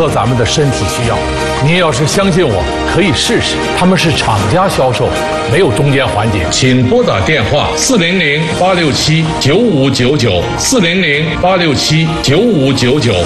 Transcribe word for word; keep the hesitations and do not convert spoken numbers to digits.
合咱们的身体需要。您要是相信我，可以试试。他们是厂家销售，没有中间环节。 请拨打电话四零零八六七九五九九四零零八六七九五九九。